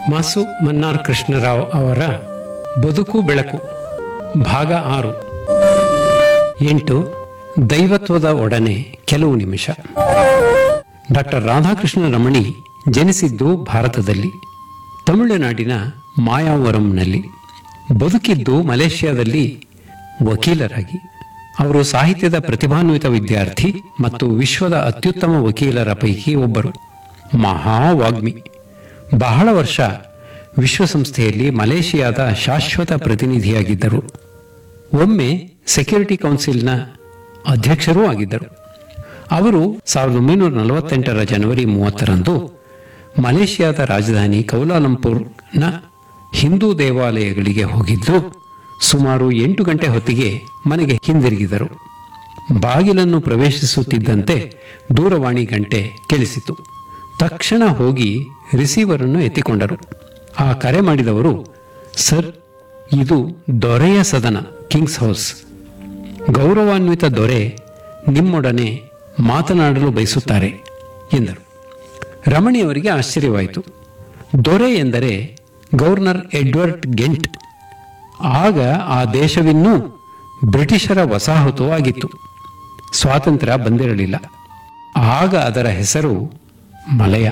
ಮಾಸು ಮನ್ನಾರ್ ಕೃಷ್ಣರಾವ್ ಅವರ ಬದುಕು ಬೆಳಕು ಭಾಗ 6. 8. ದೈವತ್ವದ ಒಡನೆ ಕೆಲವು ನಿಮಿಷ. ಡಾಕ್ಟರ್ ರಾಧಾಕೃಷ್ಣ ರಮಣಿ ಜನಿಸಿದ್ದು ಭಾರತದಲ್ಲಿ, ತಮಿಳುನಾಡಿನ ಮಾಯಾವರಂನಲ್ಲಿ. ಬದುಕಿದ್ದು ಮಲೇಷ್ಯಾದಲ್ಲಿ ವಕೀಲರಾಗಿ. ಅವರು ಸಾಹಿತ್ಯದ ಪ್ರತಿಭಾನ್ವಿತ ವಿದ್ಯಾರ್ಥಿ ಮತ್ತು ವಿಶ್ವದ ಅತ್ಯುತ್ತಮ ವಕೀಲರ ಪೈಕಿ ಒಬ್ಬರು. ಮಹಾವಾಗ್ಮಿ. ಬಹಳ ವರ್ಷ ವಿಶ್ವಸಂಸ್ಥೆಯಲ್ಲಿ ಮಲೇಷಿಯಾದ ಶಾಶ್ವತ ಪ್ರತಿನಿಧಿಯಾಗಿದ್ದರು. ಒಮ್ಮೆ ಸೆಕ್ಯೂರಿಟಿ ಕೌನ್ಸಿಲ್ನ ಅಧ್ಯಕ್ಷರೂ ಆಗಿದ್ದರು. ಅವರು 1948 ಜನವರಿ 30ರಂದು ಮಲೇಷಿಯಾದ ರಾಜಧಾನಿ ಕೌಲಾಲಂಪುರ್ನ ಹಿಂದೂ ದೇವಾಲಯಗಳಿಗೆ ಹೋಗಿದ್ದು, ಸುಮಾರು 8 ಗಂಟೆ ಹೊತ್ತಿಗೆ ಮನೆಗೆ ಹಿಂದಿರುಗಿದರು. ಬಾಗಿಲನ್ನು ಪ್ರವೇಶಿಸುತ್ತಿದ್ದಂತೆ ದೂರವಾಣಿ ಗಂಟೆ ಕೇಳಿಸಿತು. ತಕ್ಷಣ ಹೋಗಿ ರಿಸೀವರ್ ಅನ್ನು ಎತ್ತಿಕೊಂಡರು. ಆ ಕರೆ ಮಾಡಿದವರು, ಸರ್, ಇದು ದೊರೆಯ ಸದನ, ಕಿಂಗ್ಸ್ ಹೌಸ್. ಗೌರವಾನ್ವಿತ ದೊರೆ ನಿಮ್ಮೊಡನೆ ಮಾತನಾಡಲು ಬಯಸುತ್ತಾರೆ ಎಂದರು. ರಮಣಿಯವರಿಗೆ ಆಶ್ಚರ್ಯವಾಯಿತು. ದೊರೆ ಎಂದರೆ ಗವರ್ನರ್ ಎಡ್ವರ್ಡ್ ಗೆಂಟ್. ಆಗ ಆ ದೇಶವಿನ್ನೂ ಬ್ರಿಟಿಷರ ವಸಾಹತು ಆಗಿತ್ತು. ಸ್ವಾತಂತ್ರ್ಯ ಬಂದಿರಲಿಲ್ಲ. ಆಗ ಅದರ ಹೆಸರು ಮಲಯ.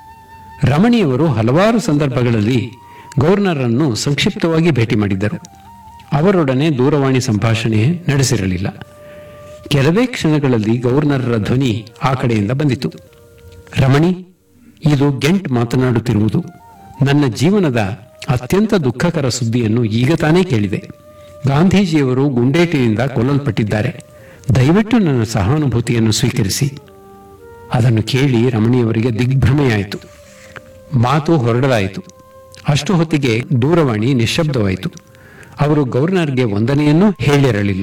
ರಮಣಿಯವರು ಹಲವಾರು ಸಂದರ್ಭಗಳಲ್ಲಿ ಗವರ್ನರ್ ಅನ್ನು ಸಂಕ್ಷಿಪ್ತವಾಗಿ ಭೇಟಿ ಮಾಡಿದ್ದರು. ಅವರೊಡನೆ ದೂರವಾಣಿ ಸಂಭಾಷಣೆ ನಡೆಸಿರಲಿಲ್ಲ. ಕೆಲವೇ ಕ್ಷಣಗಳಲ್ಲಿ ಗವರ್ನರರ ಧ್ವನಿ ಆ ಕಡೆಯಿಂದ ಬಂದಿತು. ರಮಣಿ, ಇದು ಗೆಂಟ್ ಮಾತನಾಡುತ್ತಿರುವುದು. ನನ್ನ ಜೀವನದ ಅತ್ಯಂತ ದುಃಖಕರ ಸುದ್ದಿಯನ್ನು ಈಗ ತಾನೇ ಕೇಳಿದೆ. ಗಾಂಧೀಜಿಯವರು ಗುಂಡೇಟಿನಿಂದ ಕೊಲ್ಲಲ್ಪಟ್ಟಿದ್ದಾರೆ. ದಯವಿಟ್ಟು ನನ್ನ ಸಹಾನುಭೂತಿಯನ್ನು ಸ್ವೀಕರಿಸಿ. ಅದನ್ನು ಕೇಳಿ ರಮಣಿಯವರಿಗೆ ದಿಗ್ಭ್ರಮೆಯಾಯಿತು. ಮಾತು ಹೊರಡಲಾಯಿತು. ಅಷ್ಟು ಹೊತ್ತಿಗೆ ದೂರವಾಣಿ ನಿಶ್ಶಬ್ದವಾಯಿತು. ಅವರು ಗವರ್ನರ್ಗೆ ವಂದನೆಯನ್ನೂ ಹೇಳಿರಲಿಲ್ಲ.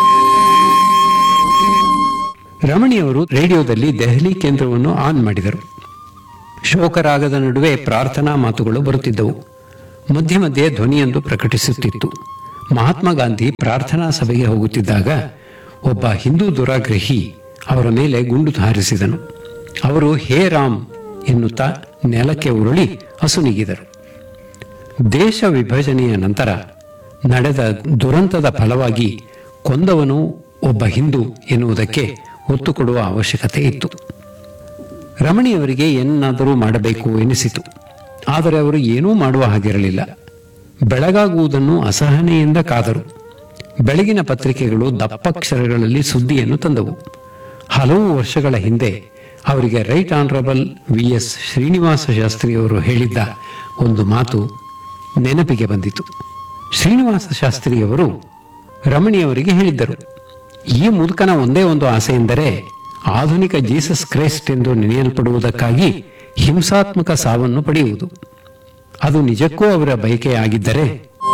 ರಮಣಿಯವರು ರೇಡಿಯೋದಲ್ಲಿ ದೆಹಲಿ ಕೇಂದ್ರವನ್ನು ಆನ್ ಮಾಡಿದರು. ಶೋಕರಾಗದ ನಡುವೆ ಪ್ರಾರ್ಥನಾ ಮಾತುಗಳು ಬರುತ್ತಿದ್ದವು. ಮಧ್ಯೆ ಮಧ್ಯೆ ಧ್ವನಿಯೊಂದು ಪ್ರಕಟಿಸುತ್ತಿತ್ತು. ಮಹಾತ್ಮ ಗಾಂಧಿ ಪ್ರಾರ್ಥನಾ ಸಭೆಗೆ ಹೋಗುತ್ತಿದ್ದಾಗ ಒಬ್ಬ ಹಿಂದೂ ದುರಾಗ್ರಹಿ ಅವರ ಮೇಲೆ ಗುಂಡು ಹಾರಿಸಿದನು. ಅವರು ಹೇ ರಾಮ್ ಎನ್ನುತ್ತಾ ನೆಲಕ್ಕೆ ಉರುಳಿ ಅಸುನೀಗಿದರು. ದೇಶ ವಿಭಜನೆಯ ನಂತರ ನಡೆದ ದುರಂತದ ಫಲವಾಗಿ ಕೊಂದವನು ಒಬ್ಬ ಹಿಂದೂ ಎನ್ನುವುದಕ್ಕೆ ಒತ್ತು ಕೊಡುವ ಅವಶ್ಯಕತೆ ಇತ್ತು. ರಮಣಿಯವರಿಗೆ ಏನಾದರೂ ಮಾಡಬೇಕು ಎನಿಸಿತು. ಆದರೆ ಅವರು ಏನೂ ಮಾಡುವ ಹಾಗಿರಲಿಲ್ಲ. ಬೆಳಗಾಗುವುದನ್ನು ಅಸಹನೆಯಿಂದ ಕಾದರು. ಬೆಳಗಿನ ಪತ್ರಿಕೆಗಳು ದಪ್ಪಕ್ಷರಗಳಲ್ಲಿ ಸುದ್ದಿಯನ್ನು ತಂದವು. ಹಲವು ವರ್ಷಗಳ ಹಿಂದೆ ಅವರಿಗೆ ರೈಟ್ ಆನರಬಲ್ VS ಶ್ರೀನಿವಾಸ ಶಾಸ್ತ್ರಿಯವರು ಹೇಳಿದ್ದ ಒಂದು ಮಾತು ನೆನಪಿಗೆ ಬಂದಿತು. ಶ್ರೀನಿವಾಸ ಶಾಸ್ತ್ರಿಯವರು ರಮಣಿಯವರಿಗೆ ಹೇಳಿದ್ದರು, ಈ ಮುದುಕನ ಒಂದೇ ಒಂದು ಆಸೆ ಎಂದರೆ ಆಧುನಿಕ ಜೀಸಸ್ ಕ್ರೈಸ್ಟ್ ಎಂದು ನೆನೆಯಲ್ಪಡುವುದಕ್ಕಾಗಿ ಹಿಂಸಾತ್ಮಕ ಸಾವನ್ನು ಪಡೆಯುವುದು. ಅದು ನಿಜಕ್ಕೂ ಅವರ ಬಯಕೆಯಾಗಿದ್ದರೆ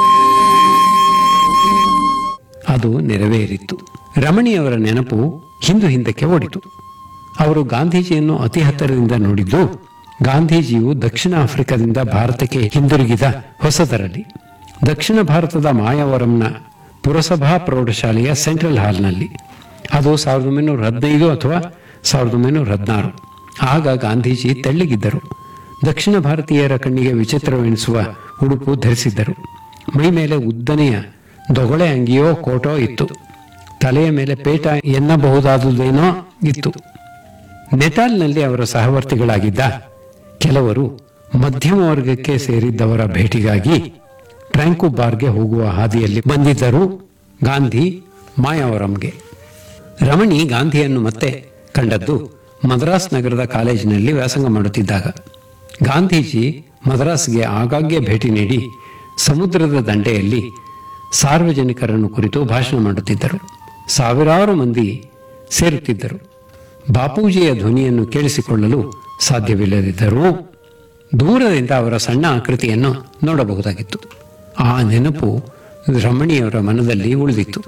ಅದು ನೆರವೇರಿತ್ತು. ರಮಣಿಯವರ ನೆನಪು ಹಿಂದಕ್ಕೆ ಓಡಿತು. ಅವರು ಗಾಂಧೀಜಿಯನ್ನು ಅತಿ ಹತ್ತಿರದಿಂದ ನೋಡಿದ್ದು ಗಾಂಧೀಜಿಯು ದಕ್ಷಿಣ ಆಫ್ರಿಕಾದಿಂದ ಭಾರತಕ್ಕೆ ಹಿಂದಿರುಗಿದ ಹೊಸದರಲ್ಲಿ, ದಕ್ಷಿಣ ಭಾರತದ ಮಾಯಾವರಂನ ಪುರಸಭಾ ಪ್ರೌಢಶಾಲೆಯ ಸೆಂಟ್ರಲ್ ಹಾಲ್ನಲ್ಲಿ. ಅದು 1915 ಅಥವಾ 1916. ಆಗ ಗಾಂಧೀಜಿ ತೆಳ್ಳಗಿದ್ದರು. ದಕ್ಷಿಣ ಭಾರತೀಯರ ಕಣ್ಣಿಗೆ ವಿಚಿತ್ರವೆನಿಸುವ ಉಡುಪು ಧರಿಸಿದ್ದರು. ಮೈ ಮೇಲೆ ಉದ್ದನೆಯ ದೊಗಳೆ ಅಂಗಿಯೋ ಕೋಟೋ ಇತ್ತು. ತಲೆಯ ಮೇಲೆ ಪೇಟ ಎನ್ನಬಹುದಾದುದೇನೋ ಇತ್ತು. ನೆಟಾಲ್ನಲ್ಲಿ ಅವರ ಸಹವರ್ತಿಗಳಾಗಿದ್ದ ಕೆಲವರು ಮಧ್ಯಮ ವರ್ಗಕ್ಕೆ ಸೇರಿದ್ದವರ ಭೇಟಿಗಾಗಿ ಟ್ರ್ಯಾಂಕು ಬಾರ್ಗೆ ಹೋಗುವ ಹಾದಿಯಲ್ಲಿ ಬಂದಿದ್ದರು ಗಾಂಧಿ ಮಾಯಾವರಂಗೆ. ರಮಣಿ ಗಾಂಧಿಯನ್ನು ಮತ್ತೆ ಕಂಡದ್ದು ಮದ್ರಾಸ್ ನಗರದ ಕಾಲೇಜಿನಲ್ಲಿ ವ್ಯಾಸಂಗ ಮಾಡುತ್ತಿದ್ದಾಗ. ಗಾಂಧೀಜಿ ಮದ್ರಾಸ್ಗೆ ಆಗಾಗ್ಗೆ ಭೇಟಿ ನೀಡಿ ಸಮುದ್ರದ ದಂಡೆಯಲ್ಲಿ ಸಾರ್ವಜನಿಕರನ್ನು ಕುರಿತು ಭಾಷಣ ಮಾಡುತ್ತಿದ್ದರು. ಸಾವಿರಾರು ಮಂದಿ ಸೇರುತ್ತಿದ್ದರು. ಬಾಪೂಜಿಯ ಧ್ವನಿಯನ್ನು ಕೇಳಿಸಿಕೊಳ್ಳಲು ಸಾಧ್ಯವಿಲ್ಲದಿದ್ದರೂ ದೂರದಿಂದ ಅವರ ಸಣ್ಣ ಆಕೃತಿಯನ್ನು ನೋಡಬಹುದಾಗಿತ್ತು. ಆ ನೆನಪು ರಮಣಿಯವರ ಮನದಲ್ಲಿ ಉಳಿದಿತ್ತು.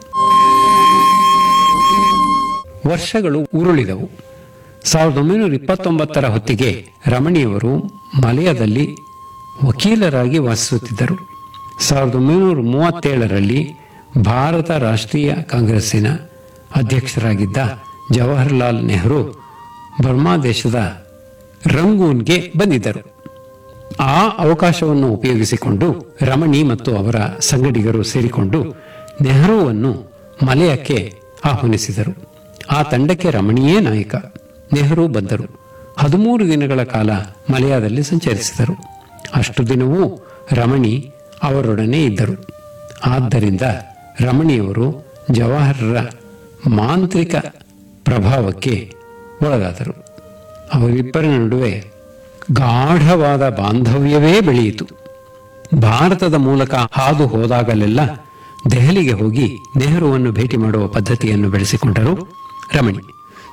ವರ್ಷಗಳು ಉರುಳಿದವು. 1929 ಹೊತ್ತಿಗೆ ರಮಣಿಯವರು ಮಲಯದಲ್ಲಿ ವಕೀಲರಾಗಿ ವಾಸಿಸುತ್ತಿದ್ದರು. 1937ರಲ್ಲಿ ಭಾರತ ರಾಷ್ಟ್ರೀಯ ಕಾಂಗ್ರೆಸ್ಸಿನ ಅಧ್ಯಕ್ಷರಾಗಿದ್ದ ಜವಾಹರ್ಲಾಲ್ ನೆಹರು ಬರ್ಮಾ ದೇಶದ ರಂಗೂನ್ಗೆ ಬಂದಿದ್ದರು. ಆ ಅವಕಾಶವನ್ನು ಉಪಯೋಗಿಸಿಕೊಂಡು ರಮಣಿ ಮತ್ತು ಅವರ ಸಂಗಡಿಗರು ಸೇರಿಕೊಂಡು ನೆಹರೂವನ್ನು ಮಲಯಕ್ಕೆ ಆಹ್ವಾನಿಸಿದರು. ಆ ತಂಡಕ್ಕೆ ರಮಣಿಯೇ ನಾಯಕ. ನೆಹರು ಬಂದರು. 13 ದಿನಗಳ ಕಾಲ ಮಲಯಾದಲ್ಲಿ ಸಂಚರಿಸಿದರು. ಅಷ್ಟು ದಿನವೂ ರಮಣಿ ಅವರೊಡನೆ ಇದ್ದರು. ಆದ್ದರಿಂದ ರಮಣಿಯವರು ಜವಾಹರರ ಮಾಂತ್ರಿಕ ಪ್ರಭಾವಕ್ಕೆ ಒಳಗಾದರು. ಅವರಿಬ್ಬರ ನಡುವೆ ಗಾಢವಾದ ಬಾಂಧವ್ಯವೇ ಬೆಳೆಯಿತು. ಭಾರತದ ಮೂಲಕ ಹಾದು ಹೋದಾಗಲೆಲ್ಲ ದೆಹಲಿಗೆ ಹೋಗಿ ನೆಹರುವನ್ನು ಭೇಟಿ ಮಾಡುವ ಪದ್ಧತಿಯನ್ನು ಬೆಳೆಸಿಕೊಂಡರು ರಮಣಿ.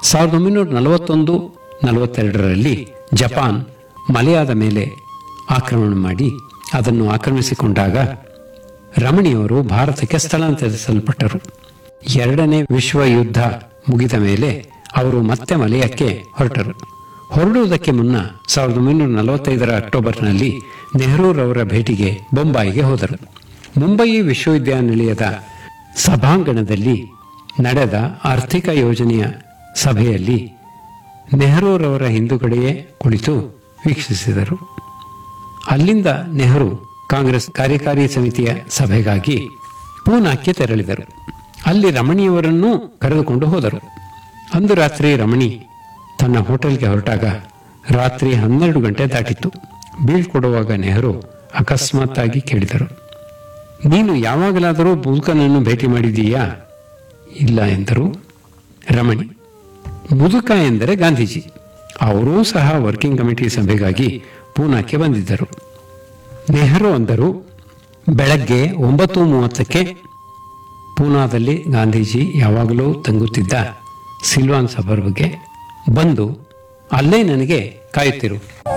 1941-42ರಲ್ಲಿ ಜಪಾನ್ ಮಲಯಾದ ಮೇಲೆ ಆಕ್ರಮಣ ಮಾಡಿ ಅದನ್ನು ಆಕ್ರಮಿಸಿಕೊಂಡಾಗ ರಮಣಿಯವರು ಭಾರತಕ್ಕೆ ಸ್ಥಳಾಂತರಿಸಲ್ಪಟ್ಟರು. 2ನೇ ವಿಶ್ವ ಯುದ್ಧ ಮುಗಿದ ಮೇಲೆ ಅವರು ಮತ್ತೆ ಮಲಯಕ್ಕೆ ಹೊರಟರು. ಹೊರಡುವುದಕ್ಕೆ ಮುನ್ನ 1945ರ ಅಕ್ಟೋಬರ್ನಲ್ಲಿ ನೆಹರೂರವರ ಭೇಟಿಗೆ ಬೊಂಬಾಯಿಗೆ ಹೋದರು. ಮುಂಬಯಿ ವಿಶ್ವವಿದ್ಯಾನಿಲಯದ ಸಭಾಂಗಣದಲ್ಲಿ ನಡೆದ ಆರ್ಥಿಕ ಯೋಜನೆಯ ಸಭೆಯಲ್ಲಿ ನೆಹರೂರವರ ಹಿಂದುಗಡೆಯೇ ಕುಳಿತು ವೀಕ್ಷಿಸಿದರು. ಅಲ್ಲಿಂದ ನೆಹರು ಕಾಂಗ್ರೆಸ್ ಕಾರ್ಯಕಾರಿ ಸಮಿತಿಯ ಸಭೆಗಾಗಿ ಪೂನಾಕ್ಕೆ ತೆರಳಿದರು. ಅಲ್ಲಿ ರಮಣಿಯವರನ್ನೂ ಕರೆದುಕೊಂಡು ಹೋದರು. ಅಂದು ರಾತ್ರಿ ರಮಣಿ ತನ್ನ ಹೋಟೆಲ್ಗೆ ಹೊರಟಾಗ ರಾತ್ರಿ 12 ಗಂಟೆ ದಾಟಿತ್ತು. ಬೀಳ್ಕೊಡುವಾಗ ನೆಹರು ಅಕಸ್ಮಾತ್ತಾಗಿ ಕೇಳಿದರು, ನೀನು ಯಾವಾಗಲಾದರೂ ಮುದುಕನನ್ನು ಭೇಟಿ ಮಾಡಿದೀಯಾ? ಇಲ್ಲ ಎಂದರು ರಮಣಿ. ಮುದುಕ ಎಂದರೆ ಗಾಂಧೀಜಿ. ಅವರೂ ಸಹ ವರ್ಕಿಂಗ್ ಕಮಿಟಿ ಸಭೆಗಾಗಿ ಪೂನಾಕ್ಕೆ ಬಂದಿದ್ದರು. ನೆಹರು ಅಂದರು, ಬೆಳಗ್ಗೆ 9:30ಕ್ಕೆ ಪೂನಾದಲ್ಲಿ ಗಾಂಧೀಜಿ ಯಾವಾಗಲೂ ತಂಗುತ್ತಿದ್ದ ಸಿಲ್ವಾನ್ ಸಬರ್ಬ್ಗೆ ಬಂದು ಅಲ್ಲೇ ನನಗೆ ಕಾಯುತ್ತಿರು.